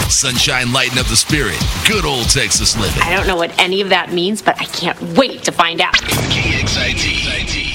Sunshine lighten up the spirit. Good old Texas living. I don't know what any of that means, but I can't wait to find out. KXIT.